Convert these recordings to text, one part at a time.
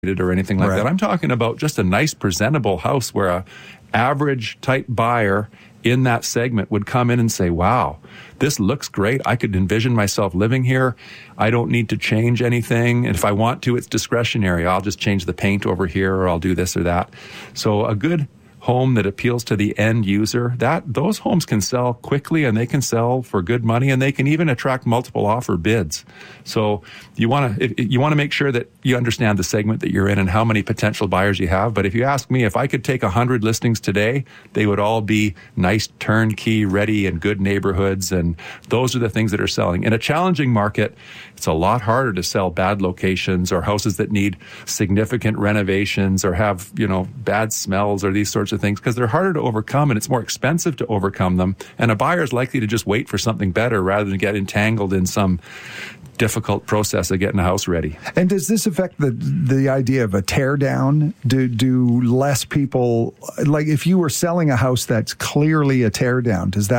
or anything like that. I'm talking about just a nice, presentable house where a average type buyer in that segment would come in and say, wow, this looks great. I could envision myself living here. I don't need to change anything. And if I want to, it's discretionary. I'll just change the paint over here, or I'll do this or that. So a good home that appeals to the end user, those homes can sell quickly, and they can sell for good money, and they can even attract multiple offer bids. So you want to make sure that you understand the segment that you're in and how many potential buyers you have. But if you ask me, if I could take 100 listings today, they would all be nice, turnkey, ready, and good neighborhoods, and those are the things that are selling. In a challenging market, it's a lot harder to sell bad locations or houses that need significant renovations or have, bad smells or these sorts of things, because they're harder to overcome and it's more expensive to overcome them. And a buyer is likely to just wait for something better rather than get entangled in some difficult process of getting a house ready. And does this affect the idea of a tear down? Do less people, like if you were selling a house that's clearly a tear down, is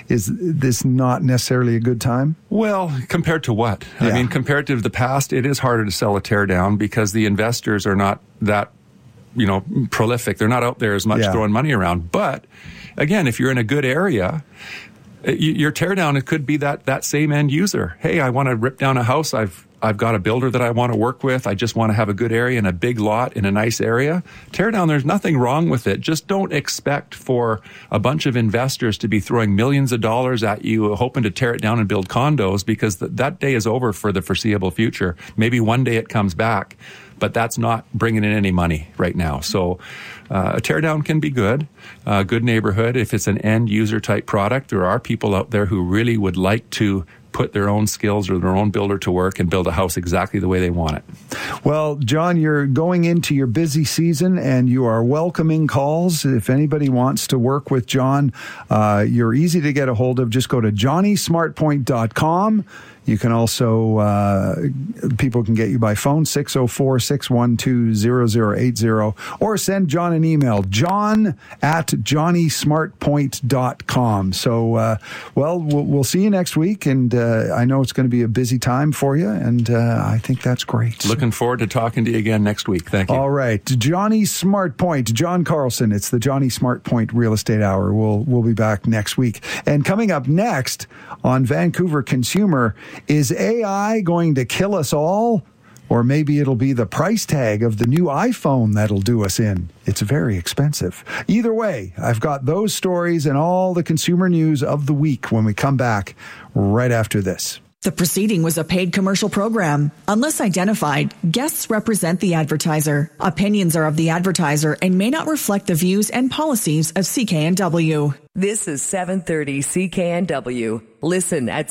this not necessarily a good time? Well, compared to what? Yeah. I mean, compared to the past, it is harder to sell a tear down because the investors are not that prolific. They're not out there as much throwing money around. But again, if you're in a good area, your teardown, it could be that same end user. Hey, I want to rip down a house. I've got a builder that I want to work with. I just want to have a good area and a big lot in a nice area. Teardown, there's nothing wrong with it. Just don't expect for a bunch of investors to be throwing millions of dollars at you, hoping to tear it down and build condos, because that day is over for the foreseeable future. Maybe one day it comes back, but that's not bringing in any money right now. So a teardown can be good, a good neighborhood. If it's an end user type product, there are people out there who really would like to put their own skills or their own builder to work and build a house exactly the way they want it. Well, John, you're going into your busy season and you are welcoming calls. If anybody wants to work with John, you're easy to get a hold of. Just go to johnnysmartpoint.com. You can also, people can get you by phone, 604-612-0080, or send John an email, john@johnnysmartpoint.com. So, we'll see you next week, and I know it's going to be a busy time for you, and I think that's great. Looking forward to talking to you again next week. Thank you. All right. Johnny SmartPoint, John Carlson. It's the Johnny SmartPoint Real Estate Hour. We'll be back next week. And coming up next on Vancouver Consumer, is AI going to kill us all? Or maybe it'll be the price tag of the new iPhone that'll do us in. It's very expensive. Either way, I've got those stories and all the consumer news of the week when we come back right after this. The proceeding was a paid commercial program. Unless identified, guests represent the advertiser. Opinions are of the advertiser and may not reflect the views and policies of CKNW. This is 730 CKNW. Listen at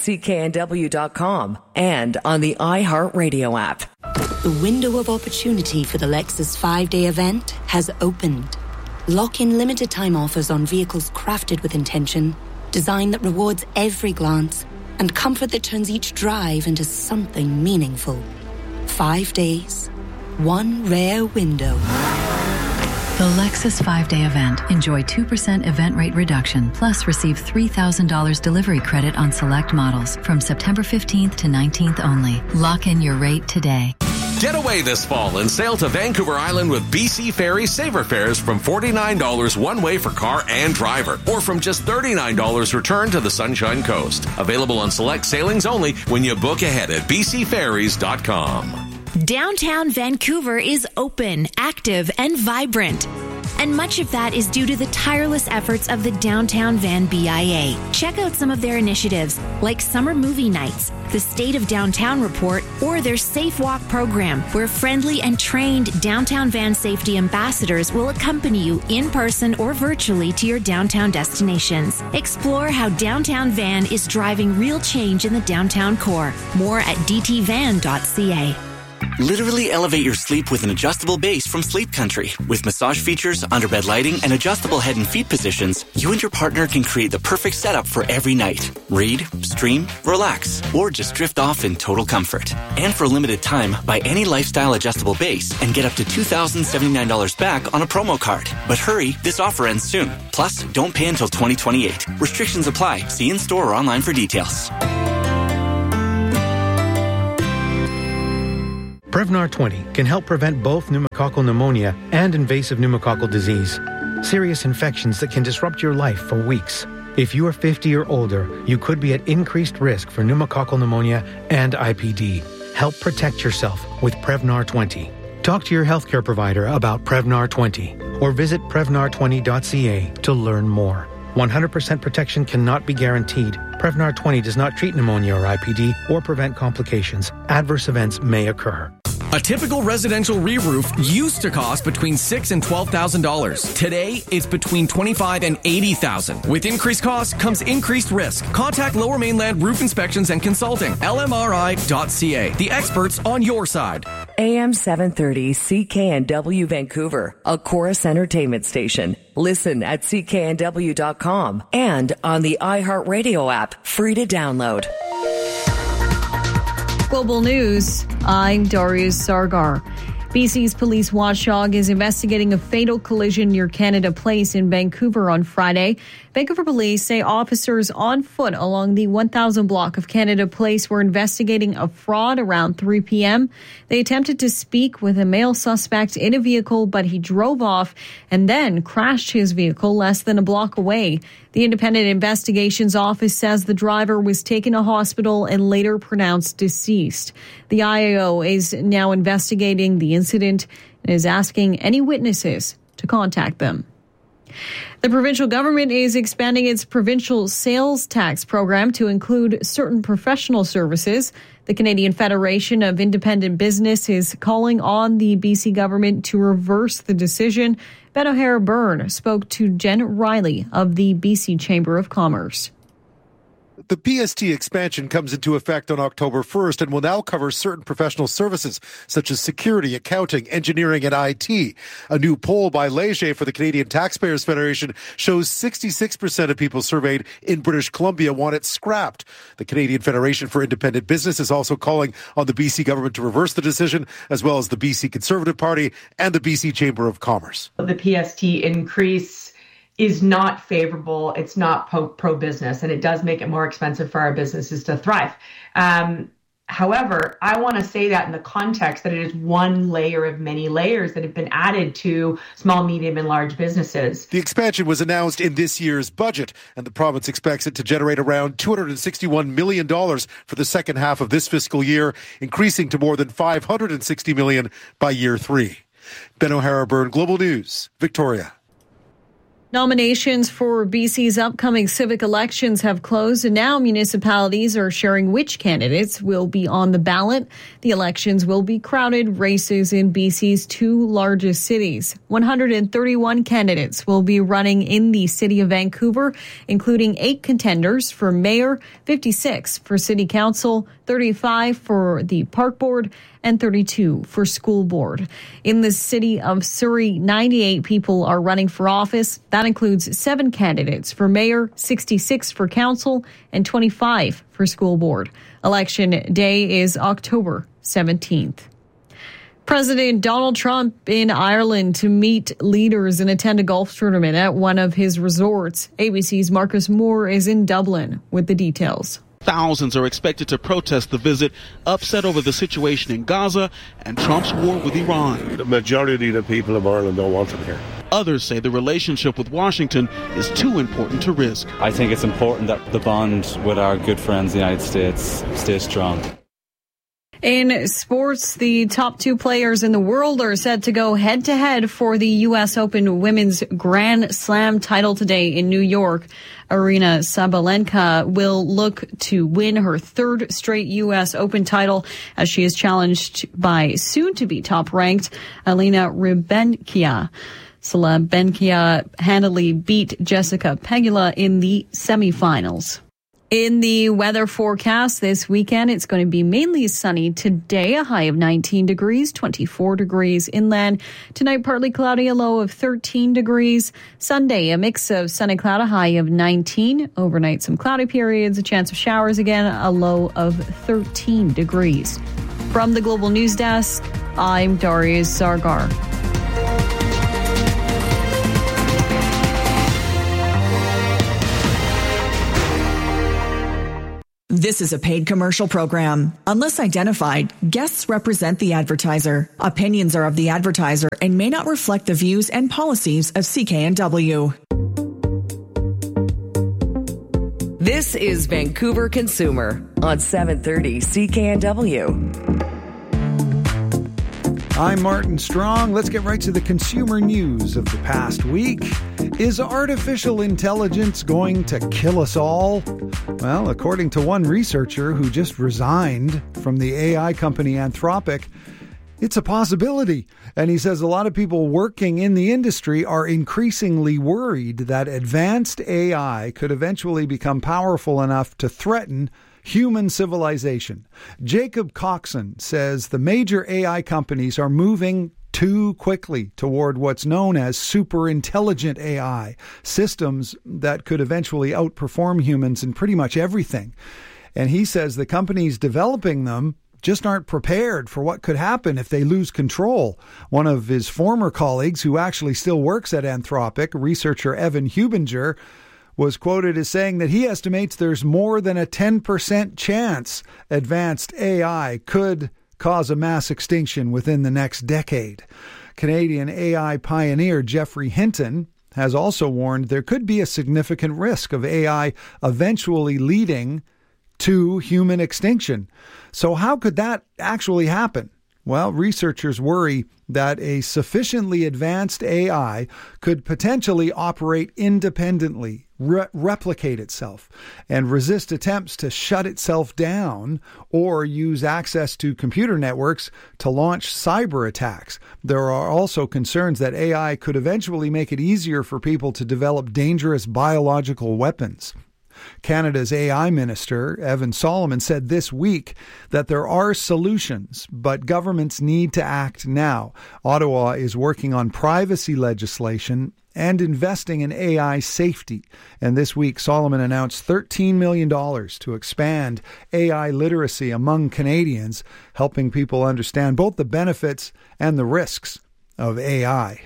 cknw.com and on the iHeartRadio app. The window of opportunity for the Lexus 5-day event has opened. Lock in limited time offers on vehicles crafted with intention, design that rewards every glance, and comfort that turns each drive into something meaningful. 5 days, one rare window. The Lexus 5-day event. Enjoy 2% event rate reduction, plus receive $3,000 delivery credit on select models from September 15th to 19th only. Lock in your rate today. Get away this fall and sail to Vancouver Island with BC Ferry Saver Fares from $49 one way for car and driver, or from just $39 return to the Sunshine Coast. Available on select sailings only when you book ahead at bcferries.com. Downtown Vancouver is open, active, and vibrant. And much of that is due to the tireless efforts of the Downtown Van BIA. Check out some of their initiatives, like Summer Movie Nights, the State of Downtown Report, or their Safe Walk program, where friendly and trained Downtown Van safety ambassadors will accompany you in person or virtually to your downtown destinations. Explore how Downtown Van is driving real change in the downtown core. More at dtvan.ca. Literally elevate your sleep with an adjustable base from Sleep Country. With massage features, underbed lighting, and adjustable head and feet positions, you and your partner can create the perfect setup for every night. Read, stream, relax, or just drift off in total comfort. And for a limited time, buy any lifestyle adjustable base and get up to $2,079 back on a promo card. But hurry, this offer ends soon. Plus, don't pay until 2028. Restrictions apply. See in-store or online for details. Prevnar 20 can help prevent both pneumococcal pneumonia and invasive pneumococcal disease, serious infections that can disrupt your life for weeks. If you are 50 or older, you could be at increased risk for pneumococcal pneumonia and IPD. Help protect yourself with Prevnar 20. Talk to your healthcare provider about Prevnar 20 or visit Prevnar20.ca to learn more. 100% protection cannot be guaranteed. Prevnar 20 does not treat pneumonia or IPD or prevent complications. Adverse events may occur. A typical residential re-roof used to cost between $6,000 and $12,000. Today, it's between $25,000 and $80,000. With increased costs comes increased risk. Contact Lower Mainland Roof Inspections and Consulting, LMRI.ca. The experts on your side. AM 730 CKNW Vancouver, a Chorus Entertainment station. Listen at cknw.com and on the iHeartRadio app, free to download. Global News, I'm Darius Sargar. BC's police watchdog is investigating a fatal collision near Canada Place in Vancouver on Friday. Vancouver police say officers on foot along the 1000 block of Canada Place were investigating a fraud around 3 p.m. They attempted to speak with a male suspect in a vehicle, but he drove off and then crashed his vehicle less than a block away. The Independent Investigations Office says the driver was taken to hospital and later pronounced deceased. The IAO is now investigating the incident and is asking any witnesses to contact them. The provincial government is expanding its provincial sales tax program to include certain professional services. The Canadian Federation of Independent Business is calling on the BC government to reverse the decision. Ben O'Hara-Byrne spoke to Jen Riley of the BC Chamber of Commerce. The PST expansion comes into effect on October 1st and will now cover certain professional services such as security, accounting, engineering, and IT. A new poll by Leger for the Canadian Taxpayers Federation shows 66% of people surveyed in British Columbia want it scrapped. The Canadian Federation for Independent Business is also calling on the BC government to reverse the decision, as well as the BC Conservative Party and the BC Chamber of Commerce. The PST increase is not favorable. It's not pro-business, and it does make it more expensive for our businesses to thrive. However, I want to say that in the context that it is one layer of many layers that have been added to small, medium, and large businesses. The expansion was announced in this year's budget, and the province expects it to generate around $261 million for the second half of this fiscal year, increasing to more than $560 million by year 3. Ben O'Hara-Byrne, Global News, Victoria. Nominations for BC's upcoming civic elections have closed, and now municipalities are sharing which candidates will be on the ballot. The elections will be crowded races in BC's 2 largest cities. 131 candidates will be running in the city of Vancouver, including 8 contenders for mayor, 56 for city council, 35 for the park board, and 32 for school board. In the city of Surrey, 98 people are running for office. That includes 7 candidates for mayor, 66 for council, and 25 for school board. Election day is October 17th. President Donald Trump in Ireland to meet leaders and attend a golf tournament at one of his resorts. ABC's Marcus Moore is in Dublin with the details. Thousands are expected to protest the visit, upset over the situation in Gaza and Trump's war with Iran. The majority of the people of Ireland don't want him here. Others say the relationship with Washington is too important to risk. I think it's important that the bond with our good friends, the United States, stays strong. In sports, the top 2 players in the world are set to go head-to-head for the U.S. Open Women's Grand Slam title today in New York. Aryna Sabalenka will look to win her 3rd straight U.S. Open title as she is challenged by soon-to-be top-ranked Elena Rybakina. Sabalenka handily beat Jessica Pegula in the semifinals. In the weather forecast this weekend, it's going to be mainly sunny today, a high of 19 degrees, 24 degrees inland. Tonight, partly cloudy, a low of 13 degrees. Sunday, a mix of sun and cloud, a high of 19. Overnight, some cloudy periods, a chance of showers again, a low of 13 degrees. From the Global News Desk, I'm Darius Sargar. This is a paid commercial program. Unless identified, guests represent the advertiser. Opinions are of the advertiser and may not reflect the views and policies of CKNW. This is Vancouver Consumer on 730 CKNW. I'm Martin Strong. Let's get right to the consumer news of the past week. Is artificial intelligence going to kill us all? Well, according to one researcher who just resigned from the AI company Anthropic, it's a possibility. And he says a lot of people working in the industry are increasingly worried that advanced AI could eventually become powerful enough to threaten human civilization. Jacob Coxon says the major AI companies are moving too quickly toward what's known as super intelligent AI, systems that could eventually outperform humans in pretty much everything. And he says the companies developing them just aren't prepared for what could happen if they lose control. One of his former colleagues, who actually still works at Anthropic, researcher Evan Hubinger, was quoted as saying that he estimates there's more than a 10% chance advanced AI could cause a mass extinction within the next decade. Canadian AI pioneer Geoffrey Hinton has also warned there could be a significant risk of AI eventually leading to human extinction. So how could that actually happen? Well, researchers worry that a sufficiently advanced AI could potentially operate independently, replicate itself, and resist attempts to shut itself down or use access to computer networks to launch cyber attacks. There are also concerns that AI could eventually make it easier for people to develop dangerous biological weapons. Canada's AI minister, Evan Solomon, said this week that there are solutions, but governments need to act now. Ottawa is working on privacy legislation and investing in AI safety. And this week, Solomon announced $13 million to expand AI literacy among Canadians, helping people understand both the benefits and the risks of AI.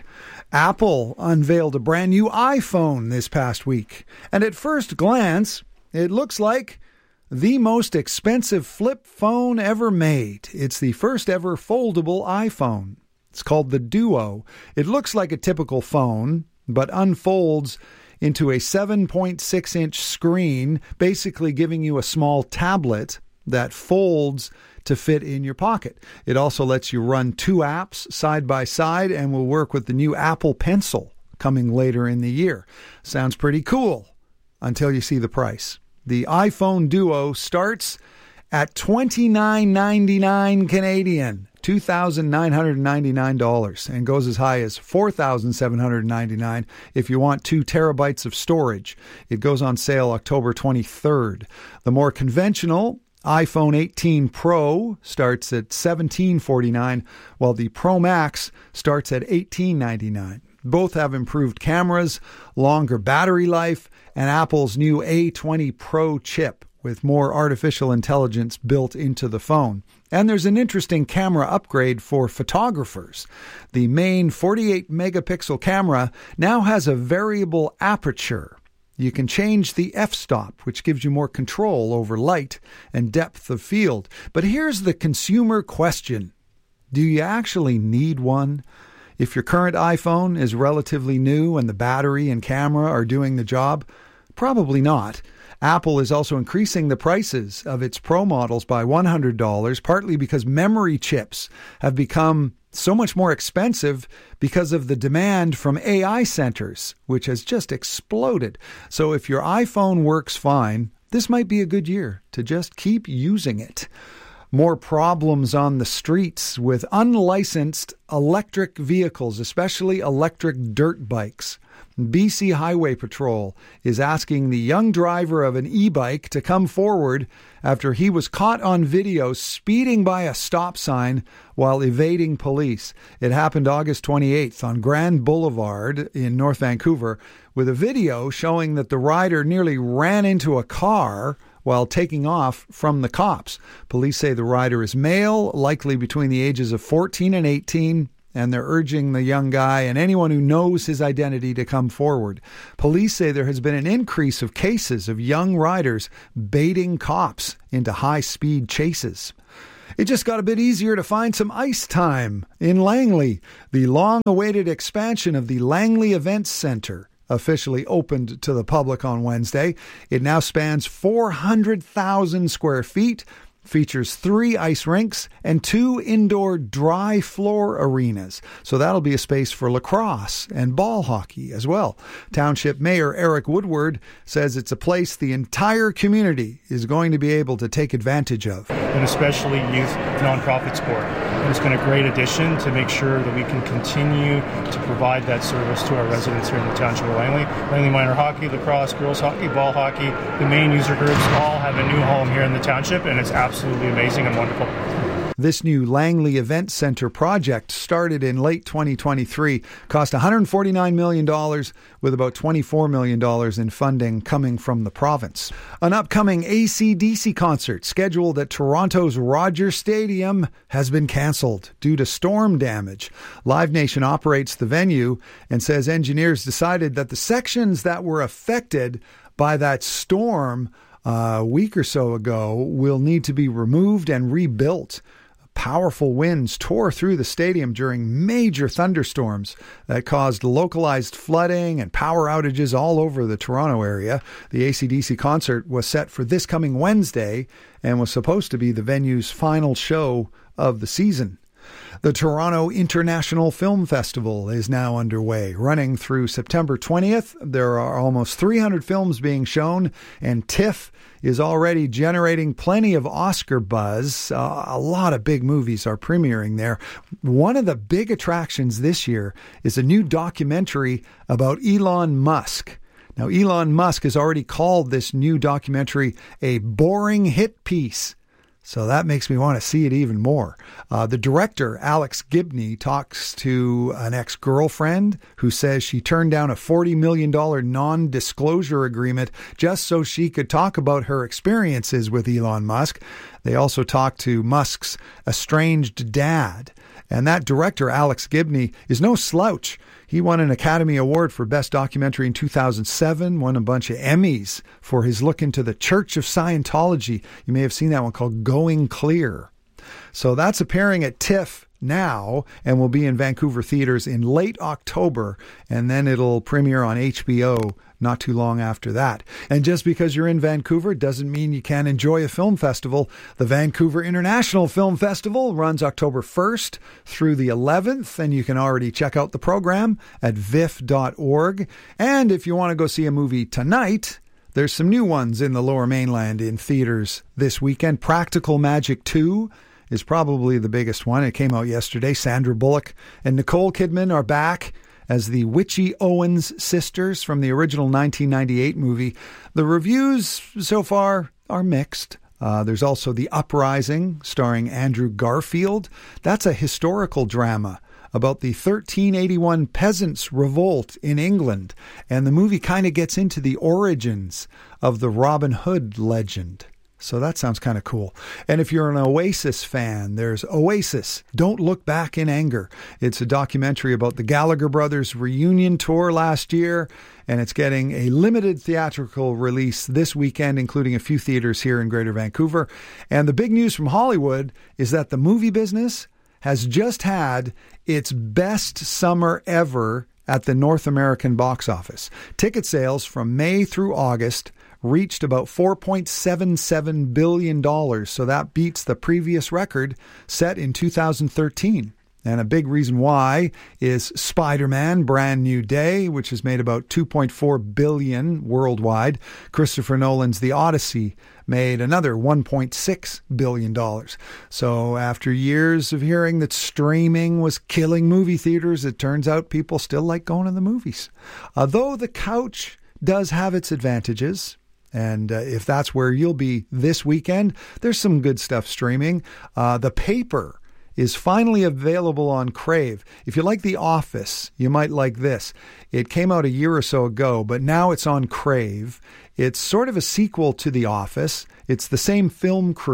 Apple unveiled a brand new iPhone this past week. And at first glance, it looks like the most expensive flip phone ever made. It's the first ever foldable iPhone. It's called the Duo. It looks like a typical phone, but unfolds into a 7.6-inch screen, basically giving you a small tablet that folds to fit in your pocket. It also lets you run 2 apps side by side and will work with the new Apple Pencil coming later in the year. Sounds pretty cool until you see the price. The iPhone Duo starts at $29.99 Canadian, $2,999, and goes as high as $4,799 if you want 2 terabytes of storage. It goes on sale October 23rd. The more conventional iPhone 18 Pro starts at $1749, while the Pro Max starts at $1899. Both have improved cameras, longer battery life, and Apple's new A20 Pro chip with more artificial intelligence built into the phone. And there's an interesting camera upgrade for photographers. The main 48-megapixel camera now has a variable aperture. You can change the f-stop, which gives you more control over light and depth of field. But here's the consumer question. Do you actually need one? If your current iPhone is relatively new and the battery and camera are doing the job, probably not. Apple is also increasing the prices of its Pro models by $100, partly because memory chips have become so much more expensive because of the demand from AI centers, which has just exploded. So if your iPhone works fine, this might be a good year to just keep using it. More problems on the streets with unlicensed electric vehicles, especially electric dirt bikes. BC Highway Patrol is asking the young driver of an e-bike to come forward after he was caught on video speeding by a stop sign while evading police. It happened August 28th on Grand Boulevard in North Vancouver, with a video showing that the rider nearly ran into a car while taking off from the cops. Police say the rider is male, likely between the ages of 14 and 18, and they're urging the young guy and anyone who knows his identity to come forward. Police say there has been an increase of cases of young riders baiting cops into high-speed chases. It just got a bit easier to find some ice time in Langley. The long-awaited expansion of the Langley Events Centre officially opened to the public on Wednesday. It now spans 400,000 square feet, features 3 ice rinks and 2 indoor dry floor arenas. So that'll be a space for lacrosse and ball hockey as well. Township Mayor Eric Woodward says it's a place the entire community is going to be able to take advantage of. And especially youth nonprofit sport. And it's been a great addition to make sure that we can continue to provide that service to our residents here in the Township of Langley. Langley minor hockey, lacrosse, girls hockey, ball hockey, the main user groups all have a new home here in the Township, and it's absolutely amazing and wonderful. This new Langley Event Centre project started in late 2023, cost $149 million, with about $24 million in funding coming from the province. An upcoming AC/DC concert scheduled at Toronto's Rogers Stadium has been cancelled due to storm damage. Live Nation operates the venue and says engineers decided that the sections that were affected by that storm a week or so ago will need to be removed and rebuilt. Powerful winds tore through the stadium during major thunderstorms that caused localized flooding and power outages all over the Toronto area. The AC/DC concert was set for this coming Wednesday and was supposed to be the venue's final show of the season. The Toronto International Film Festival is now underway, running through September 20th. There are almost 300 films being shown, and TIFF is already generating plenty of Oscar buzz. A lot of big movies are premiering there. One of the big attractions this year is a new documentary about Elon Musk. Now, Elon Musk has already called this new documentary a boring hit piece. So that makes me want to see it even more. The director, Alex Gibney, talks to an ex-girlfriend who says she turned down a $40 million non-disclosure agreement just so she could talk about her experiences with Elon Musk. They also talk to Musk's estranged dad. And that director, Alex Gibney, is no slouch. He won an Academy Award for Best Documentary in 2007, won a bunch of Emmys for his look into the Church of Scientology. You may have seen that one called Going Clear. So that's appearing at TIFF now and will be in Vancouver theaters in late October, and then it'll premiere on HBO not too long after that. And just because you're in Vancouver doesn't mean you can't enjoy a film festival. The Vancouver International Film Festival runs October 1st through the 11th, and you can already check out the program at vif.org. And if you want to go see a movie tonight, there's some new ones in the Lower Mainland in theaters this weekend. Practical Magic 2 is probably the biggest one. It came out yesterday. Sandra Bullock and Nicole Kidman are back as the Witchy Owens sisters from the original 1998 movie. The reviews so far are mixed. There's also The Uprising, starring Andrew Garfield. That's a historical drama about the 1381 Peasants' Revolt in England. And the movie kind of gets into the origins of the Robin Hood legend. So that sounds kind of cool. And if you're an Oasis fan, there's Oasis, Don't Look Back in Anger. It's a documentary about the Gallagher Brothers reunion tour last year, and it's getting a limited theatrical release this weekend, including a few theaters here in Greater Vancouver. And the big news from Hollywood is that the movie business has just had its best summer ever at the North American box office. Ticket sales from May through August reached about $4.77 billion, so that beats the previous record set in 2013. And a big reason why is Spider-Man Brand New Day, which has made about $2.4 billion worldwide. Christopher Nolan's The Odyssey made another $1.6 billion. So after years of hearing that streaming was killing movie theaters, it turns out people still like going to the movies. Though the couch does have its advantages, and if that's where you'll be this weekend, there's some good stuff streaming. The Paper is finally available on Crave. If you like The Office, you might like this. It came out a year or so ago, but now it's on Crave. It's sort of a sequel to The Office. It's the same film crew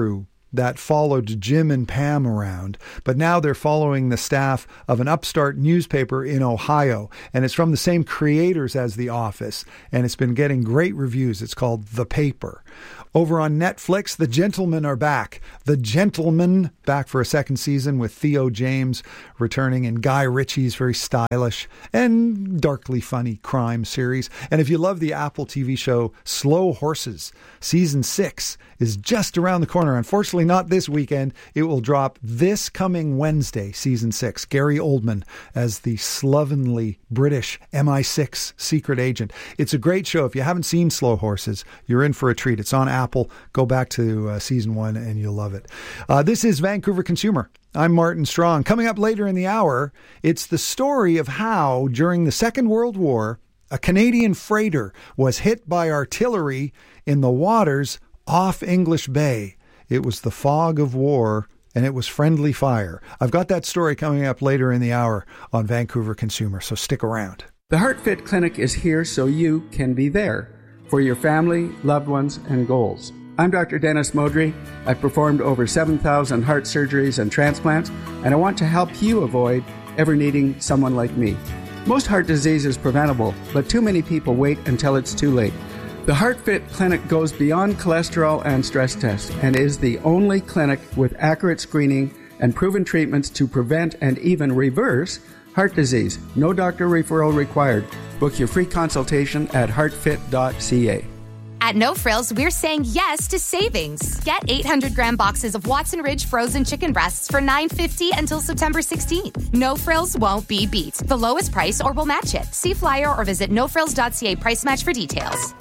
that followed Jim and Pam around, but now they're following the staff of an upstart newspaper in Ohio, and it's from the same creators as The Office, and it's been getting great reviews. It's called The Paper. Over on Netflix, The Gentlemen are back. The Gentlemen, back for a second season with Theo James returning, and Guy Ritchie's very stylish and darkly funny crime series. And if you love the Apple TV show Slow Horses, season 6 is just around the corner. Unfortunately, not this weekend. It will drop this coming Wednesday, season 6. Gary Oldman as the slovenly British MI6 secret agent. It's a great show. If you haven't seen Slow Horses, you're in for a treat. It's on Apple. Go back to season 1 and you'll love it. This is Vancouver Consumer. I'm Martin Strong. Coming up later in the hour, it's the story of how, during the Second World War, a Canadian freighter was hit by artillery in the waters off English Bay. It was the fog of war, and it was friendly fire. I've got that story coming up later in the hour on Vancouver Consumer, so stick around. The HeartFit Clinic is here so you can be there for your family, loved ones, and goals. I'm Dr. Dennis Modry. I've performed over 7,000 heart surgeries and transplants, and I want to help you avoid ever needing someone like me. Most heart disease is preventable, but too many people wait until it's too late. The HeartFit Clinic goes beyond cholesterol and stress tests and is the only clinic with accurate screening and proven treatments to prevent and even reverse heart disease. No doctor referral required. Book your free consultation at heartfit.ca. At No Frills, we're saying yes to savings. Get 800-gram boxes of Watson Ridge frozen chicken breasts for $9.50 until September 16th. No Frills won't be beat. The lowest price or we'll match it. See flyer or visit nofrills.ca price match for details.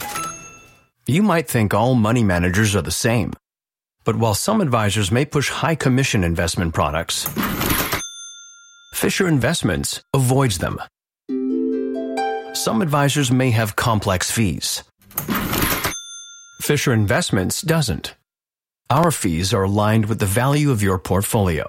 You might think all money managers are the same. But while some advisors may push high commission investment products, Fisher Investments avoids them. Some advisors may have complex fees. Fisher Investments doesn't. Our fees are aligned with the value of your portfolio.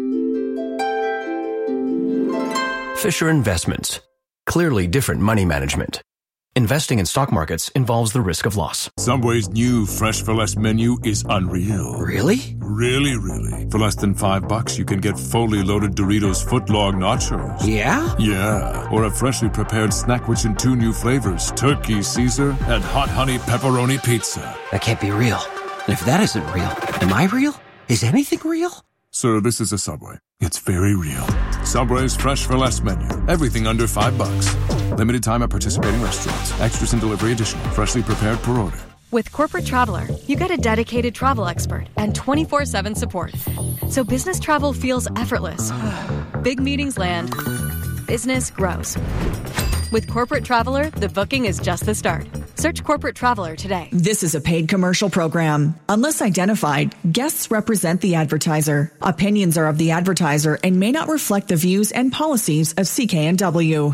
Fisher Investments. Clearly different money management. Investing in stock markets involves the risk of loss. Subway's new Fresh for Less menu is unreal. Really? Really. For less than $5, you can get fully loaded Doritos footlong nachos. Yeah? Yeah. Or a freshly prepared snack which in 2 new flavors, Turkey Caesar and Hot Honey Pepperoni Pizza. That can't be real. And if that isn't real, am I real? Is anything real? Sir, this is a Subway. It's very real. Subway's Fresh for Less menu. Everything under $5. Limited time at participating restaurants. Extras and delivery additional. Freshly prepared per order. With Corporate Traveler, you get a dedicated travel expert and 24/7 support. So business travel feels effortless. Big meetings land. Business grows. With Corporate Traveler, the booking is just the start. Search Corporate Traveler today. This is a paid commercial program. Unless identified, guests represent the advertiser. Opinions are of the advertiser and may not reflect the views and policies of CKNW.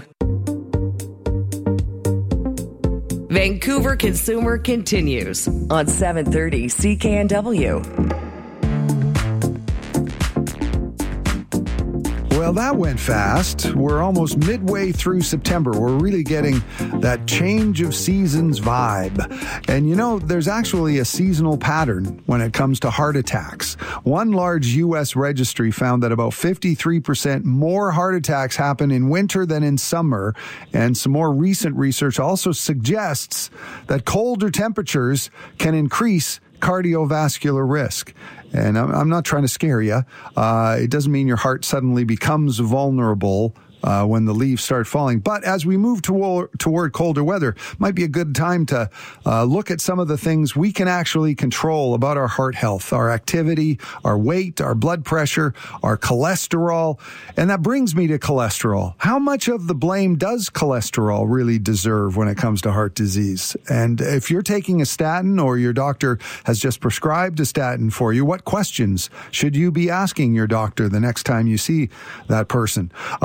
Vancouver Consumer continues on 730 CKNW. Well, that went fast. We're almost midway through September. We're really getting that change of seasons vibe. And you know, there's actually a seasonal pattern when it comes to heart attacks. One large U.S. registry found that about 53% more heart attacks happen in winter than in summer. And some more recent research also suggests that colder temperatures can increase cardiovascular risk. And I'm not trying to scare you. It doesn't mean your heart suddenly becomes vulnerable when the leaves start falling. But as we move toward colder weather, might be a good time to look at some of the things we can actually control about our heart health, our activity, our weight, our blood pressure, our cholesterol. And that brings me to cholesterol. How much of the blame does cholesterol really deserve when it comes to heart disease? And if you're taking a statin or your doctor has just prescribed a statin for you, what questions should you be asking your doctor the next time you see that person? Heart disease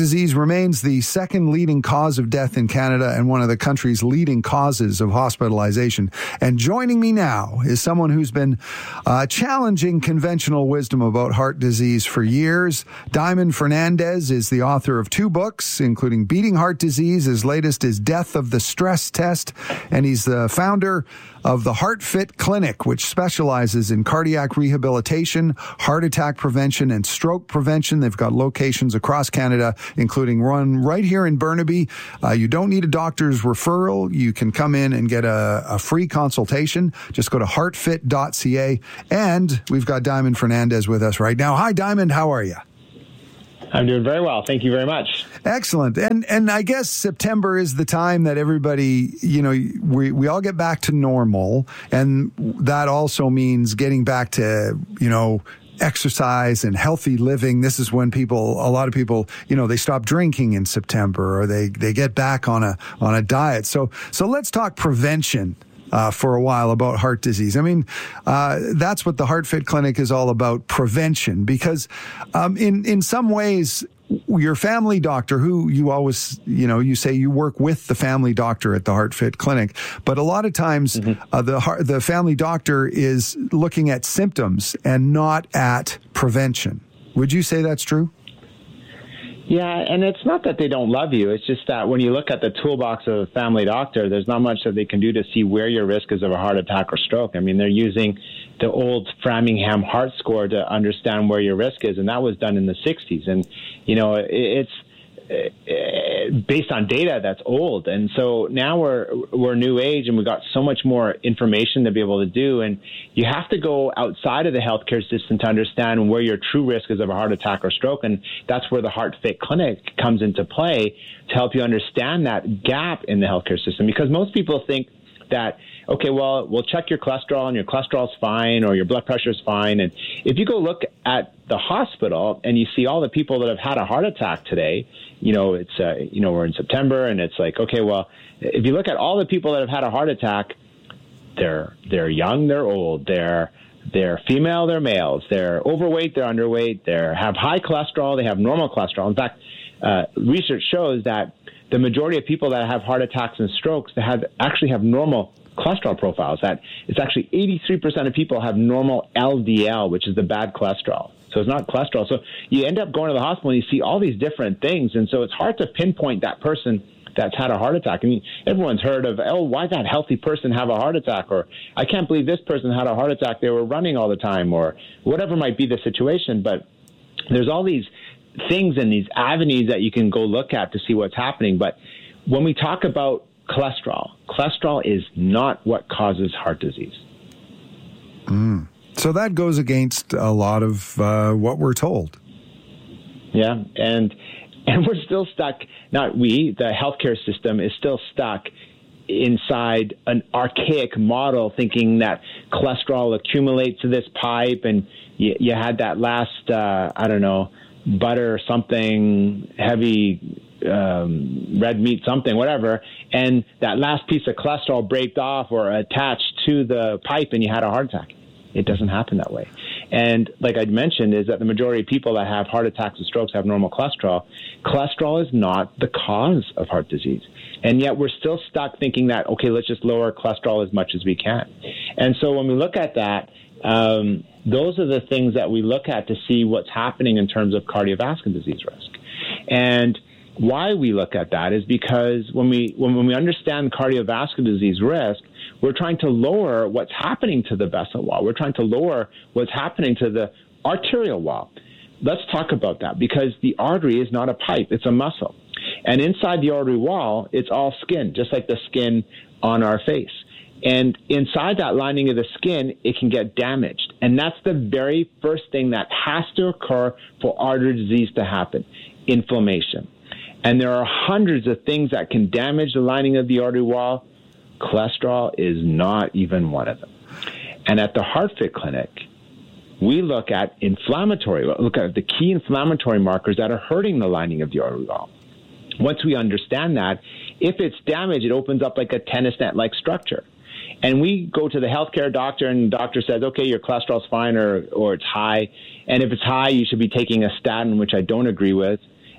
disease remains the second leading cause of death in Canada and one of the country's leading causes of hospitalization. And joining me now is someone who's been challenging conventional wisdom about heart disease for years. Diamond Fernandez is the author of 2 books, including Beating Heart Disease. His latest is Death of the Stress Test. And he's the founder of the HeartFit Clinic, which specializes in cardiac rehabilitation, heart attack prevention, and stroke prevention. They've got locations across Canada, including one right here in Burnaby. You don't need a doctor's referral. You can come in and get a free consultation. Just go to heartfit.ca. And we've got Diamond Fernandez with us right now. Hi, Diamond. How are you? I'm doing very well. Thank you very much. Excellent. And I guess September is the time that everybody, we all get back to normal. And that also means getting back to, exercise and healthy living. This is when a lot of people, they stop drinking in September, or they get back on a diet. So let's talk prevention for a while about heart disease. I mean, that's what the HeartFit Clinic is all about, prevention, because in some ways, your family doctor, who you always, you say you work with the family doctor at the HeartFit Clinic, but a lot of times the family doctor is looking at symptoms and not at prevention. Would you say that's true? Yeah, and it's not that they don't love you. It's just that when you look at the toolbox of a family doctor, there's not much that they can do to see where your risk is of a heart attack or stroke. I mean, they're using the old Framingham Heart Score to understand where your risk is, and that was done in the 60s. And, it's based on data that's old. And so now we're new age, and we've got so much more information to be able to do. And you have to go outside of the healthcare system to understand where your true risk is of a heart attack or stroke. And that's where the HeartFit Clinic comes into play to help you understand that gap in the healthcare system. Because most people think that, okay, well, we'll check your cholesterol and your cholesterol's fine, or your blood pressure's fine. And if you go look at the hospital and you see all the people that have had a heart attack today, it's, we're in September, and it's like, okay, well, if you look at all the people that have had a heart attack, they're young, they're old, they're female, they're males, they're overweight, they're underweight, they have high cholesterol, they have normal cholesterol. In fact, research shows that the majority of people that have heart attacks and strokes, they actually have normal cholesterol profiles. That it's actually 83% of people have normal LDL, which is the bad cholesterol. So it's not cholesterol. So you end up going to the hospital and you see all these different things. And so it's hard to pinpoint that person that's had a heart attack. I mean, everyone's heard of, why did that healthy person have a heart attack? Or I can't believe this person had a heart attack. They were running all the time, or whatever might be the situation. But there's all these things and these avenues that you can go look at to see what's happening. But when we talk about cholesterol is not what causes heart disease. So that goes against a lot of what we're told. Yeah, and we're still stuck, the healthcare system is still stuck inside an archaic model, thinking that cholesterol accumulates to this pipe, and you had that last, butter or something, heavy red meat, something, whatever, and that last piece of cholesterol braked off or attached to the pipe and you had a heart attack. It doesn't happen that way. And like I mentioned, is that the majority of people that have heart attacks and strokes have normal cholesterol. Cholesterol is not the cause of heart disease. And yet we're still stuck thinking that, okay, let's just lower cholesterol as much as we can. And so when we look at that, those are the things that we look at to see what's happening in terms of cardiovascular disease risk. And why we look at that is because when we understand cardiovascular disease risk, we're trying to lower what's happening to the vessel wall. We're trying to lower what's happening to the arterial wall. Let's talk about that, because the artery is not a pipe, it's a muscle. And inside the artery wall, it's all skin, just like the skin on our face. And inside that lining of the skin, it can get damaged. And that's the very first thing that has to occur for artery disease to happen, inflammation. And there are hundreds of things that can damage the lining of the artery wall. Cholesterol is not even one of them. And at the HeartFit Clinic, we look at the key inflammatory markers that are hurting the lining of the artery wall. Once we understand that, if it's damaged, it opens up like a tennis net-like structure. And we go to the healthcare doctor, and the doctor says, okay, your cholesterol's fine or it's high. And if it's high, you should be taking a statin, which I don't agree with.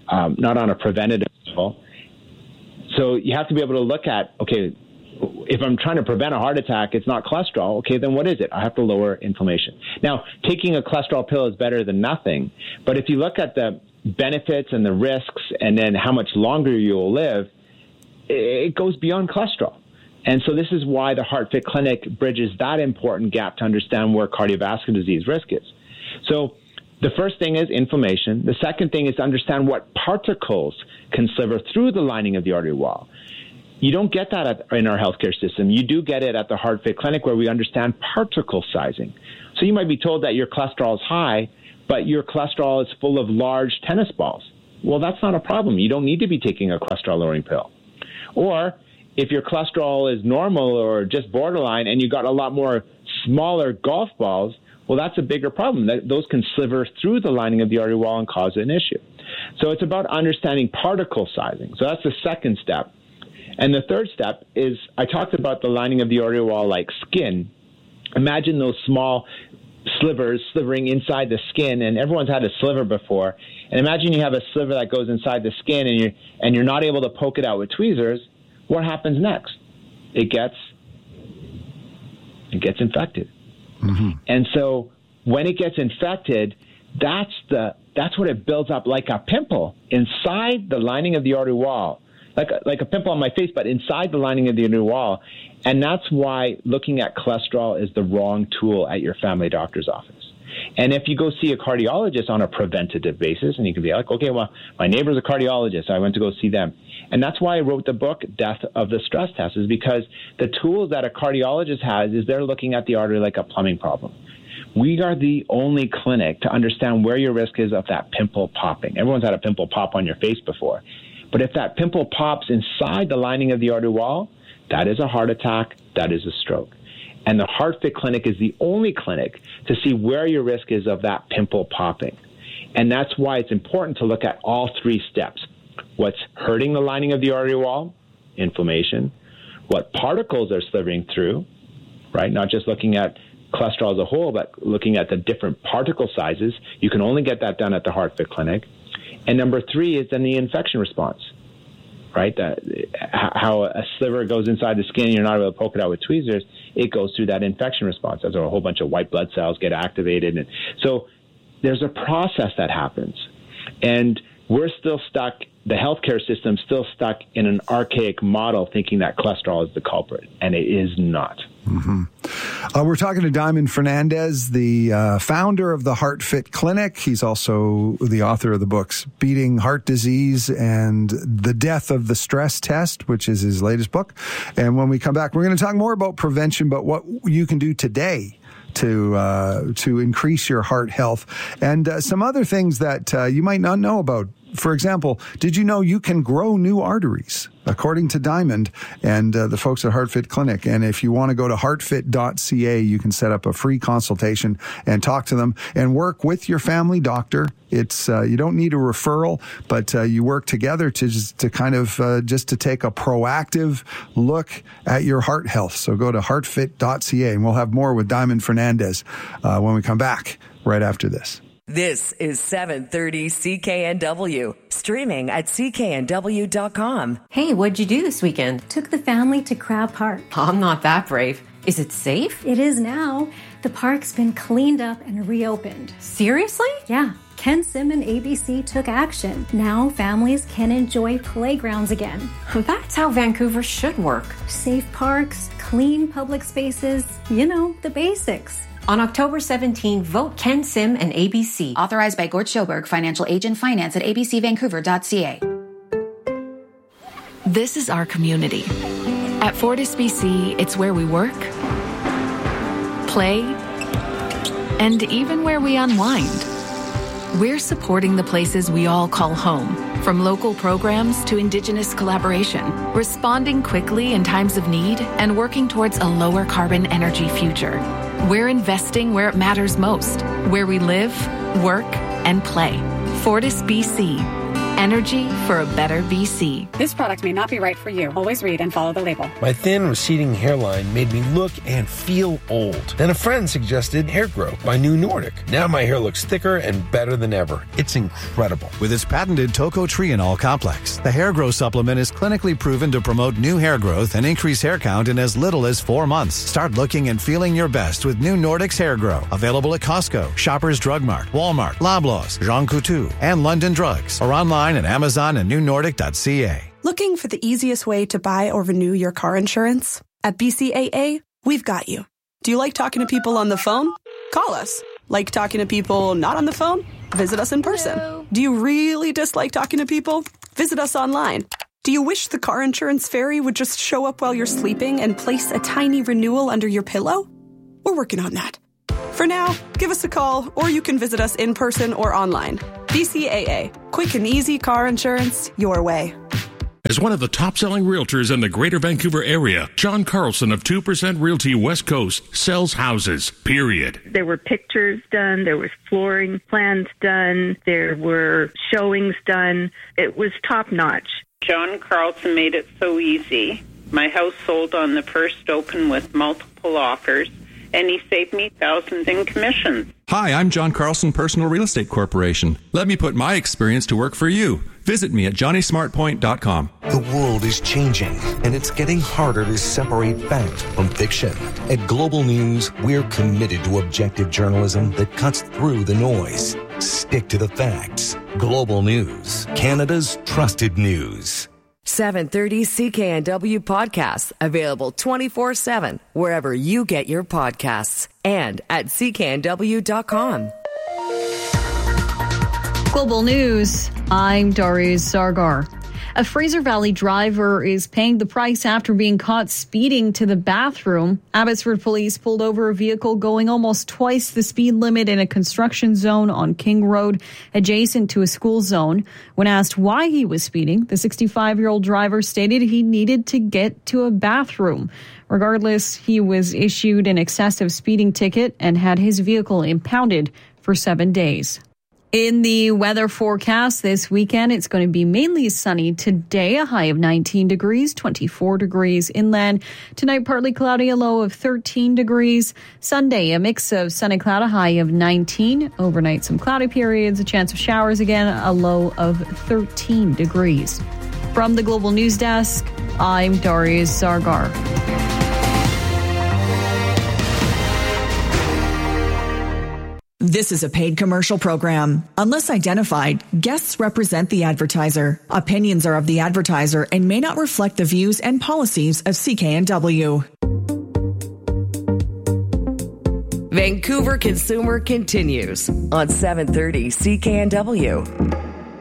not on a preventative level. So you have to be able to look at, okay, if I'm trying to prevent a heart attack, it's not cholesterol. Okay, then what is it? I have to lower inflammation. Now, taking a cholesterol pill is better than nothing. But if you look at the benefits and the risks and then how much longer you will live, it goes beyond cholesterol. And so this is why the HeartFit Clinic bridges that important gap to understand where cardiovascular disease risk is. So the first thing is inflammation. The second thing is to understand what particles can sliver through the lining of the artery wall. You don't get that in our healthcare system. You do get it at the HeartFit Clinic, where we understand particle sizing. So you might be told that your cholesterol is high, but your cholesterol is full of large tennis balls. Well, that's not a problem. You don't need to be taking a cholesterol-lowering pill. Or if your cholesterol is normal or just borderline and you got a lot more smaller golf balls, well, that's a bigger problem. Those can sliver through the lining of the artery wall and cause an issue. So it's about understanding particle sizing. So that's the second step. And the third step is, I talked about the lining of the artery wall like skin. Imagine those small slivering inside the skin, and everyone's had a sliver before. And imagine you have a sliver that goes inside the skin and you're not able to poke it out with tweezers. What happens next? It gets infected. Mm-hmm. And so when it gets infected, that's what it builds up like a pimple inside the lining of the artery wall. Like a pimple on my face, but inside the lining of the artery wall. And that's why looking at cholesterol is the wrong tool at your family doctor's office. And if you go see a cardiologist on a preventative basis, and you can be like, okay, well, my neighbor's a cardiologist, so I went to go see them. And that's why I wrote the book, Death of the Stress Test, is because the tools that a cardiologist has is they're looking at the artery like a plumbing problem. We are the only clinic to understand where your risk is of that pimple popping. Everyone's had a pimple pop on your face before. But if that pimple pops inside the lining of the artery wall, that is a heart attack, that is a stroke. And the HeartFit Clinic is the only clinic to see where your risk is of that pimple popping. And that's why it's important to look at all three steps. What's hurting the lining of the artery wall? Inflammation. What particles are slithering through, right? Not just looking at cholesterol as a whole, but looking at the different particle sizes. You can only get that done at the HeartFit Clinic. And number three is then the infection response, right? How a sliver goes inside the skin and you're not able to poke it out with tweezers, it goes through that infection response. As a whole bunch of white blood cells get activated. And so there's a process that happens. And we're still stuck, the healthcare system's still stuck in an archaic model thinking that cholesterol is the culprit, and it is not. Mm-hmm. We're talking to Diamond Fernandez, the founder of the HeartFit Clinic. He's also the author of the books Beating Heart Disease and The Death of the Stress Test, which is his latest book. And when we come back, we're going to talk more about prevention, but what you can do today to increase your heart health and some other things that you might not know about. For example, did you know you can grow new arteries, according to Diamond and the folks at HeartFit Clinic? And if you want to go to heartfit.ca, you can set up a free consultation and talk to them and work with your family doctor. It's you don't need a referral, but you work together to take a proactive look at your heart health. So go to heartfit.ca, and we'll have more with Diamond Fernandez when we come back right after this. This is 730 CKNW, streaming at cknw.com. Hey, what'd you do this weekend? Took the family to Crab Park. I'm not that brave. Is it safe? It is now. The park's been cleaned up and reopened. Seriously? Yeah. Ken Sim and ABC took action. Now families can enjoy playgrounds again. That's how Vancouver should work. Safe parks, clean public spaces, the basics. On October 17, vote Ken Sim and ABC. Authorized by Gord Schoberg, financial agent, finance at abcvancouver.ca. This is our community. At Fortis BC, it's where we work, play, and even where we unwind. We're supporting the places we all call home, from local programs to Indigenous collaboration, responding quickly in times of need and working towards a lower carbon energy future. We're investing where it matters most, where we live, work, and play. Fortis BC. Energy for a better BC. This product may not be right for you. Always read and follow the label. My thin, receding hairline made me look and feel old. Then a friend suggested Hair Grow by New Nordic. Now my hair looks thicker and better than ever. It's incredible. With its patented tocotrienol complex, the Hair Grow supplement is clinically proven to promote new hair growth and increase hair count in as little as 4 months. Start looking and feeling your best with New Nordic's Hair Grow. Available at Costco, Shoppers Drug Mart, Walmart, Loblaws, Jean Coutu, and London Drugs. Or online at Amazon and newnordic.ca. Looking for the easiest way to buy or renew your car insurance? At BCAA, we've got you. Do you like talking to people on the phone? Call us. Like talking to people not on the phone? Visit us in person. Hello. Do you really dislike talking to people? Visit us online. Do you wish the car insurance fairy would just show up while you're sleeping and place a tiny renewal under your pillow? We're working on that. For now, give us a call, or you can visit us in person or online. BCAA. Quick and easy car insurance your way. As one of the top-selling realtors in the Greater Vancouver area, John Carlson of 2% Realty West Coast sells houses, period. There were pictures done, there was flooring plans done, there were showings done. It was top-notch. John Carlson made it so easy. My house sold on the first open with multiple offers, and he saved me thousands in commissions. Hi, I'm John Carlson, Personal Real Estate Corporation. Let me put my experience to work for you. Visit me at johnnysmartpoint.com. The world is changing, and it's getting harder to separate fact from fiction. At Global News, we're committed to objective journalism that cuts through the noise. Stick to the facts. Global News, Canada's trusted news. 730 CKNW podcasts, available 24/7 wherever you get your podcasts and at cknw.com. Global News, I'm Darius Sargar. A Fraser Valley driver is paying the price after being caught speeding to the bathroom. Abbotsford police pulled over a vehicle going almost twice the speed limit in a construction zone on King Road, adjacent to a school zone. When asked why he was speeding, the 65-year-old driver stated he needed to get to a bathroom. Regardless, he was issued an excessive speeding ticket and had his vehicle impounded for 7 days. In the weather forecast this weekend, it's going to be mainly sunny today, a high of 19 degrees, 24 degrees inland. Tonight, partly cloudy, a low of 13 degrees. Sunday, a mix of sun and cloud, a high of 19. Overnight, some cloudy periods, a chance of showers again, a low of 13 degrees. From the Global News Desk, I'm Darius Sargar. This is a paid commercial program. Unless identified, guests represent the advertiser. Opinions are of the advertiser and may not reflect the views and policies of CKNW. Vancouver Consumer continues on 730 CKNW.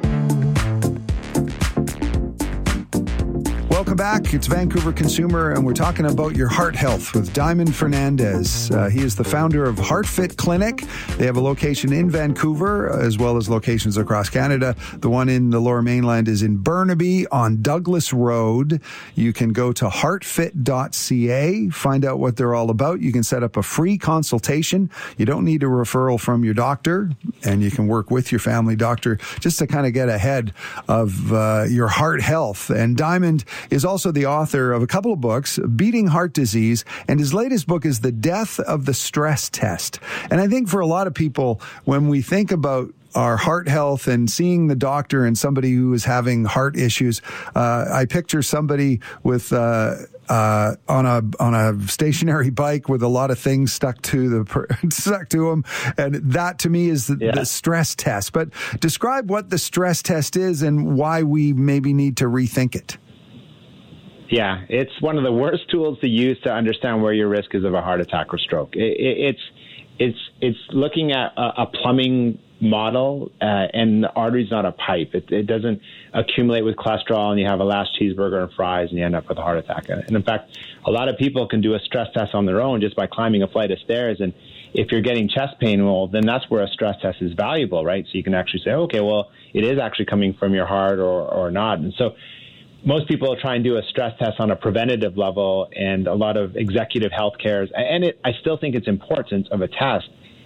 Welcome back. It's Vancouver Consumer, and we're talking about your heart health with Diamond Fernandez. He is the founder of HeartFit Clinic. They have a location in Vancouver as well as locations across Canada. The one in the Lower Mainland is in Burnaby on Douglas Road. You can go to heartfit.ca, find out what they're all about. You can set up a free consultation. You don't need a referral from your doctor, and you can work with your family doctor just to kind of get ahead of your heart health. And Diamond is also the author of a couple of books, Beating Heart Disease, and his latest book is The Death of the Stress Test. And I think for a lot of people, when we think about our heart health and seeing the doctor and somebody who is having heart issues, I picture somebody with on a stationary bike with a lot of things stuck to him, and that to me is the stress test. But describe what the stress test is and why we maybe need to rethink it. Yeah, it's one of the worst tools to use to understand where your risk is of a heart attack or stroke. It's looking at a plumbing model, and the artery's not a pipe. It doesn't accumulate with cholesterol, and you have a last cheeseburger and fries, and you end up with a heart attack. And in fact, a lot of people can do a stress test on their own just by climbing a flight of stairs. And if you're getting chest pain, well, then that's where a stress test is valuable, right? So you can actually say, okay, well, it is actually coming from your heart or not. And so most people try and do a stress test on a preventative level, and a lot of executive health cares. And I still think it's important of a test,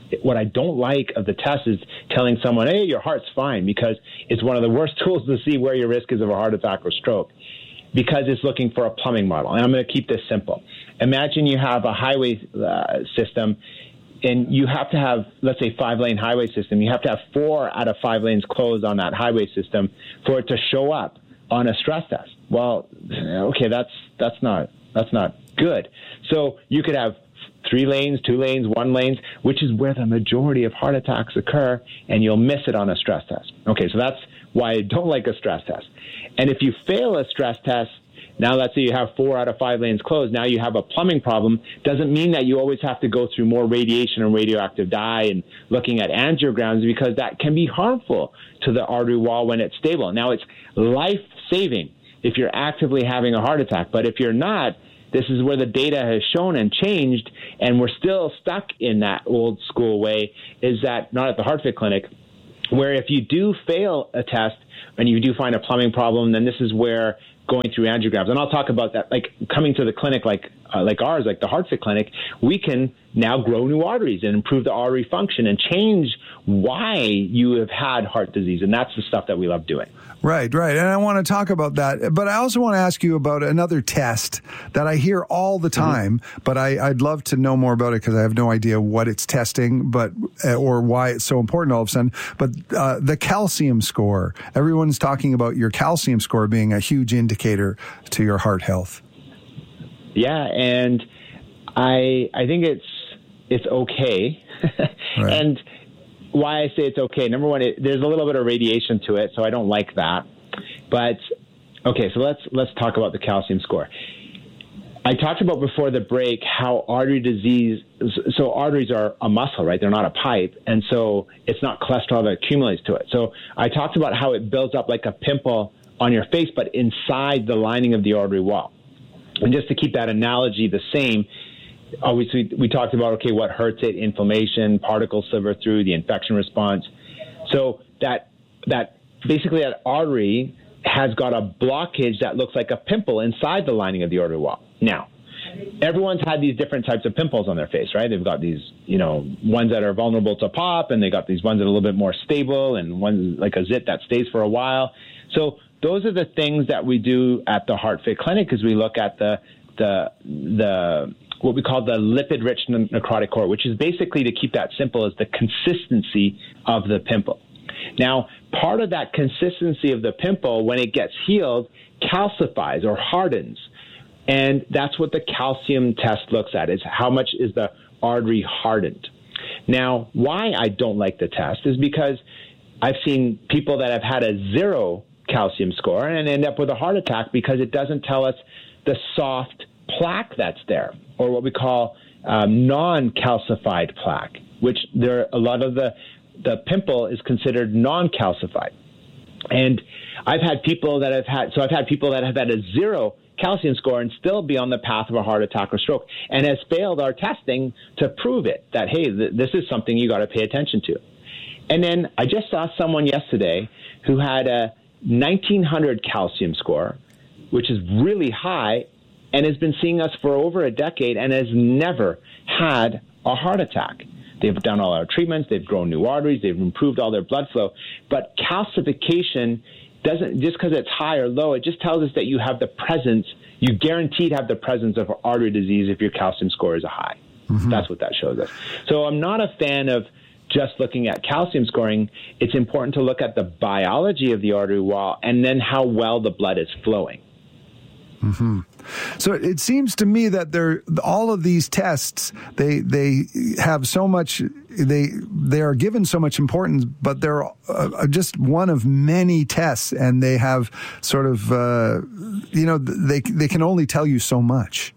what I don't like of the test is telling someone, hey, your heart's fine, because it's one of the worst tools to see where your risk is of a heart attack or stroke, because it's looking for a plumbing model. And I'm going to keep this simple. Imagine you have a highway system, and you have to have, let's say, 5-lane highway system. You have to have 4 out of 5 lanes closed on that highway system for it to show up on a stress test. Well, okay, that's not good. So you could have 3 lanes, 2 lanes, 1 lane, which is where the majority of heart attacks occur, and you'll miss it on a stress test. Okay, so that's why I don't like a stress test. And if you fail a stress test, now let's say you have 4 out of 5 lanes closed, now you have a plumbing problem, doesn't mean that you always have to go through more radiation and radioactive dye and looking at angiograms, because that can be harmful to the artery wall when it's stable. Now, it's life-saving if you're actively having a heart attack, but if you're not, this is where the data has shown and changed, and we're still stuck in that old school way, is that, not at the HeartFit Clinic, where if you do fail a test and you do find a plumbing problem, then this is where going through angiograms, and I'll talk about that, like coming to the clinic like ours, like the HeartFit Clinic, we can now grow new arteries and improve the artery function and change why you have had heart disease, and that's the stuff that we love doing. Right. And I want to talk about that. But I also want to ask you about another test that I hear all the time, but I'd love to know more about it because I have no idea what it's testing, or why it's so important all of a sudden. But the calcium score. Everyone's talking about your calcium score being a huge indicator to your heart health. Yeah, and I think it's okay. Right. And why I say it's okay, number one, there's a little bit of radiation to it, so I don't like that. But okay, so let's talk about the calcium score. I talked about before the break how artery disease, so arteries are a muscle, right? They're not a pipe, and so it's not cholesterol that accumulates to it. So I talked about how it builds up like a pimple on your face, but inside the lining of the artery wall. And just to keep that analogy the same, obviously, we talked about, okay, what hurts it, inflammation, particles sliver through, the infection response. So that basically that artery has got a blockage that looks like a pimple inside the lining of the artery wall. Now, everyone's had these different types of pimples on their face, right? They've got these, ones that are vulnerable to pop, and they got these ones that are a little bit more stable, and ones like a zit that stays for a while. So those are the things that we do at the HeartFit Clinic, is we look at the what we call the lipid-rich necrotic core, which is basically, to keep that simple, is the consistency of the pimple. Now, part of that consistency of the pimple, when it gets healed, calcifies or hardens. And that's what the calcium test looks at, is how much is the artery hardened. Now, why I don't like the test is because I've seen people that have had a 0 calcium score and end up with a heart attack because it doesn't tell us the soft plaque that's there, or what we call non-calcified plaque, which a lot of the pimple is considered non-calcified. And I've had people that have had a 0 calcium score and still be on the path of a heart attack or stroke, and has failed our testing to prove it, that, hey, this is something you got to pay attention to. And then I just saw someone yesterday who had a 1900 calcium score, which is really high, and has been seeing us for over a decade and has never had a heart attack. They've done all our treatments, they've grown new arteries, they've improved all their blood flow. But calcification doesn't, just because it's high or low, it just tells us that you have the presence, you guaranteed have the presence of artery disease if your calcium score is a high. Mm-hmm. That's what that shows us. So I'm not a fan of just looking at calcium scoring. It's important to look at the biology of the artery wall and then how well the blood is flowing. Mm-hmm. So it seems to me that all of these tests, they have so much, they are given so much importance, but they're just one of many tests, and they have sort of, they can only tell you so much.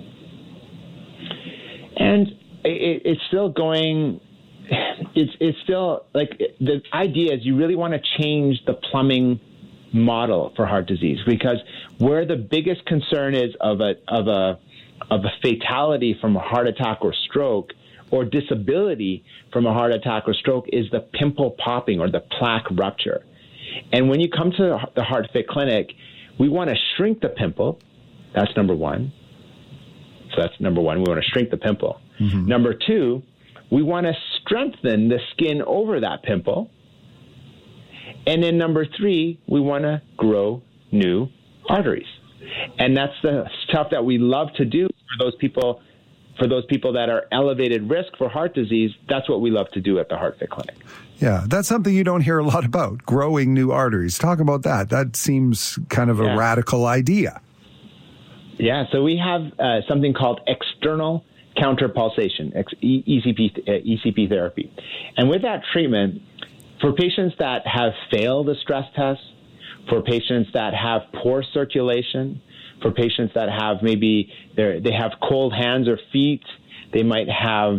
And it's still going. It's still like the idea is you really want to change the plumbing model for heart disease, because where the biggest concern is of a fatality from a heart attack or stroke, or disability from a heart attack or stroke, is the pimple popping or the plaque rupture. And when you come to the HeartFit Clinic, we want to shrink the pimple. That's number one. So that's number one. We want to shrink the pimple. Mm-hmm. Number two, we want to strengthen the skin over that pimple. And then number 3, we want to grow new arteries. And that's the stuff that we love to do for those people that are elevated risk for heart disease. That's what we love to do at the HeartFit Clinic. Yeah, that's something you don't hear a lot about, growing new arteries. Talk about that. That seems kind of a radical idea. Yeah, so we have something called external counterpulsation, ECP therapy. And with that treatment, for patients that have failed a stress test, for patients that have poor circulation, for patients that have maybe they have cold hands or feet, they might have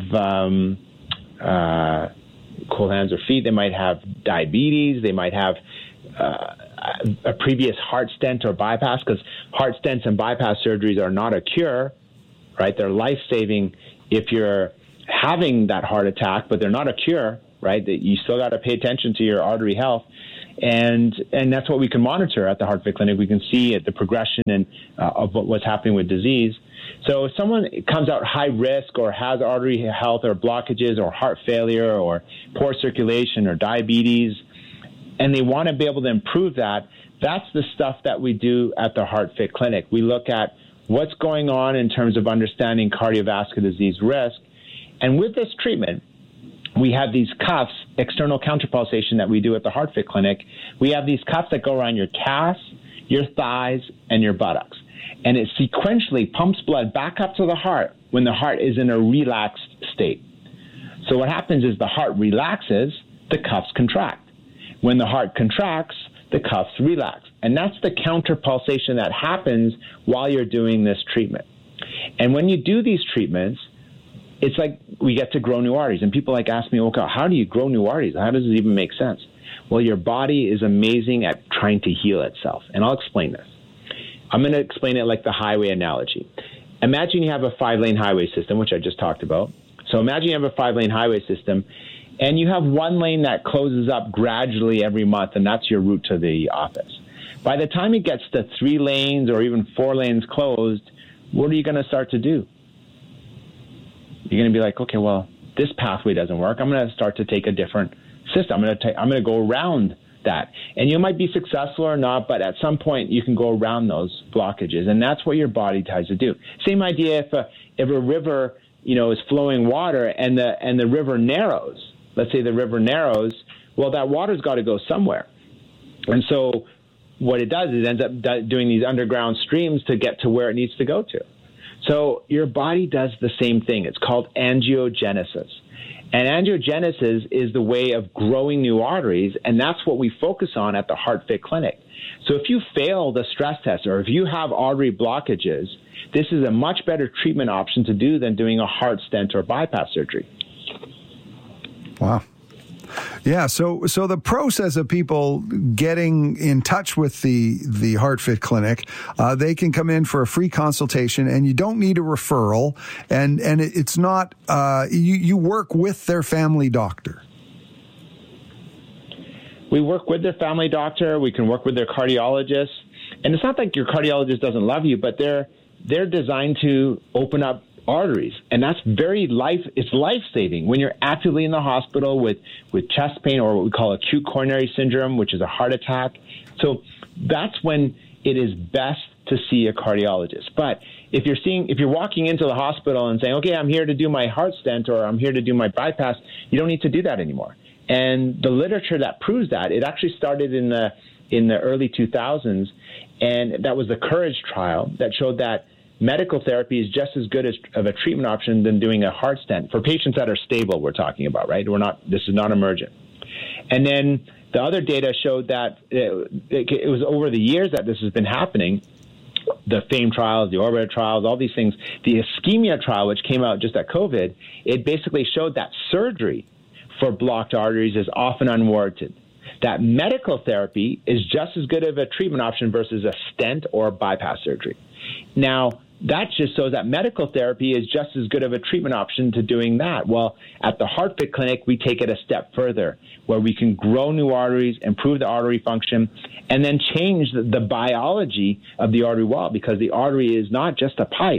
cold hands or feet, they might have diabetes, they might have a previous heart stent or bypass, because heart stents and bypass surgeries are not a cure, right? They're life-saving if you're having that heart attack, but they're not a cure, right? That you still got to pay attention to your artery health. And that's what we can monitor at the HeartFit Clinic. We can see the progression of what's happening with disease. So if someone comes out high risk or has artery health or blockages or heart failure or poor circulation or diabetes, and they want to be able to improve that, that's the stuff that we do at the HeartFit Clinic. We look at what's going on in terms of understanding cardiovascular disease risk. And with this treatment, we have these cuffs, external counterpulsation that we do at the HeartFit Clinic. We have these cuffs that go around your calves, your thighs, and your buttocks. And it sequentially pumps blood back up to the heart when the heart is in a relaxed state. So what happens is the heart relaxes, the cuffs contract. When the heart contracts, the cuffs relax. And that's the counterpulsation that happens while you're doing this treatment. And when you do these treatments, it's like we get to grow new arteries. And people ask me, okay, how do you grow new arteries? How does it even make sense? Well, your body is amazing at trying to heal itself. And I'll explain this. I'm going to explain it like the highway analogy. Imagine you have a 5-lane highway system, which I just talked about. So imagine you have a 5-lane highway system, and you have one lane that closes up gradually every month, and that's your route to the office. By the time it gets to 3 lanes or even 4 lanes closed, what are you going to start to do? You're going to be like, okay, well, this pathway doesn't work. I'm going to start to take a different system. I'm going to go around that. And you might be successful or not, but at some point you can go around those blockages. And that's what your body tries to do. Same idea if a river, is flowing water and the river narrows. Let's say the river narrows, well, that water's got to go somewhere. And so what it does is it ends up doing these underground streams to get to where it needs to go to. So your body does the same thing. It's called angiogenesis. And angiogenesis is the way of growing new arteries, and that's what we focus on at the HeartFit Clinic. So if you fail the stress test or if you have artery blockages, this is a much better treatment option to do than doing a heart stent or bypass surgery. Wow. Yeah, so the process of people getting in touch with the HeartFit Clinic, they can come in for a free consultation, and you don't need a referral, and it's not you work with their family doctor. We work with their family doctor. We can work with their cardiologist, and it's not like your cardiologist doesn't love you, but they're designed to open up arteries, and that's it's life-saving when you're actively in the hospital with chest pain or what we call acute coronary syndrome, which is a heart attack. So that's when it is best to see a cardiologist. But if you're walking into the hospital and saying, okay, I'm here to do my heart stent or I'm here to do my bypass, you don't need to do that anymore. And the literature that proves that, it actually started in the early 2000s, and that was the COURAGE trial that showed that medical therapy is just as good of a treatment option than doing a heart stent for patients that are stable. We're talking about, right? This is not emergent. And then the other data showed that it was over the years that this has been happening. The FAME trials, the ORBIT trials, all these things. The ischemia trial, which came out just at COVID, it basically showed that surgery for blocked arteries is often unwarranted. That medical therapy is just as good of a treatment option versus a stent or bypass surgery. Now, that just shows that medical therapy is just as good of a treatment option to doing that. Well, at the HeartFit Clinic, we take it a step further, where we can grow new arteries, improve the artery function, and then change the biology of the artery wall, because the artery is not just a pipe.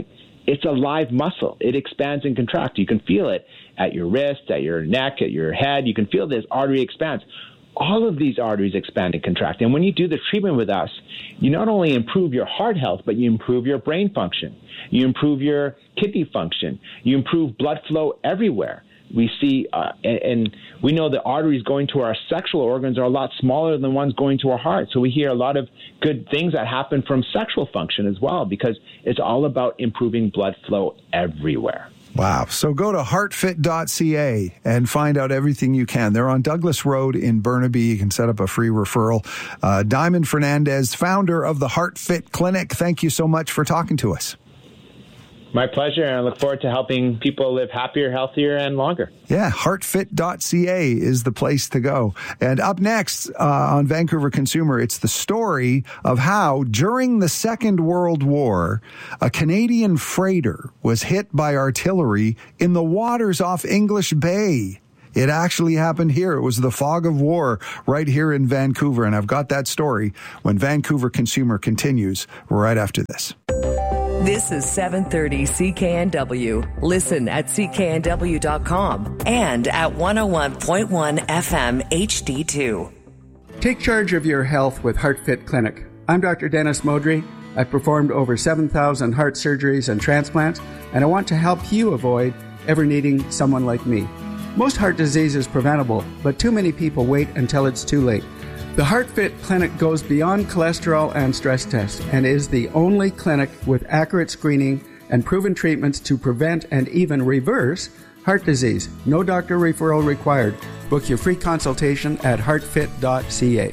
it's a live muscle. It expands and contracts. You can feel it at your wrist, at your neck, at your head. You can feel this artery expands. All of these arteries expand and contract. And when you do the treatment with us, you not only improve your heart health, but you improve your brain function. You improve your kidney function. You improve blood flow everywhere. We see, and we know the arteries going to our sexual organs are a lot smaller than ones going to our heart. So we hear a lot of good things that happen from sexual function as well, because it's all about improving blood flow everywhere. Wow. So go to heartfit.ca and find out everything you can. They're on Douglas Road in Burnaby. You can set up a free referral. Diamond Fernandez, founder of the HeartFit Clinic, thank you so much for talking to us. My pleasure, and I look forward to helping people live happier, healthier, and longer. Yeah, heartfit.ca is the place to go. And up next on Vancouver Consumer, it's the story of how, during the Second World War, a Canadian freighter was hit by artillery in the waters off English Bay. It actually happened here. It was the fog of war right here in Vancouver. And I've got that story when Vancouver Consumer continues right after this. This is 730 CKNW. Listen at cknw.com and at 101.1 FM HD2. Take charge of your health with HeartFit Clinic. I'm Dr. Dennis Modry. I've performed over 7,000 heart surgeries and transplants, and I want to help you avoid ever needing someone like me. Most heart disease is preventable, but too many people wait until it's too late. The HeartFit Clinic goes beyond cholesterol and stress tests and is the only clinic with accurate screening and proven treatments to prevent and even reverse heart disease. No doctor referral required. Book your free consultation at heartfit.ca.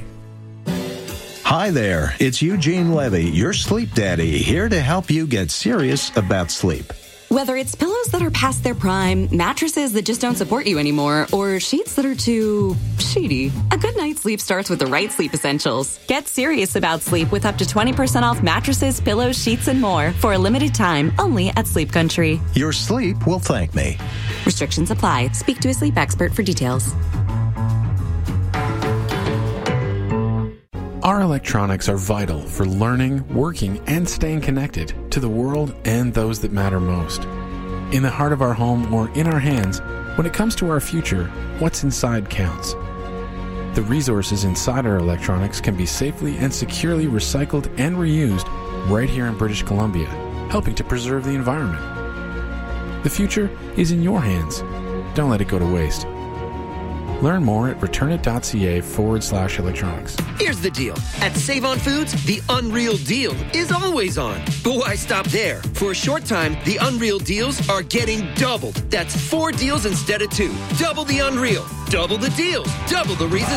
Hi there, it's Eugene Levy, your sleep daddy, here to help you get serious about sleep. Whether it's pillows that are past their prime, mattresses that just don't support you anymore, or sheets that are too sheety, a good night's sleep starts with the right sleep essentials. Get serious about sleep with up to 20% off mattresses, pillows, sheets, and more for a limited time only at Sleep Country. Your sleep will thank me. Restrictions apply. Speak to a sleep expert for details. Our electronics are vital for learning, working, and staying connected to the world and those that matter most. In the heart of our home or in our hands, when it comes to our future, what's inside counts. The resources inside our electronics can be safely and securely recycled and reused right here in British Columbia, helping to preserve the environment. The future is in your hands. Don't let it go to waste. Learn more at returnit.ca/electronics. Here's the deal. At Save On Foods, the Unreal Deal is always on. But why stop there? For a short time, the Unreal Deals are getting doubled. That's 4 deals instead of 2. Double the unreal. Double the deals. Double the reason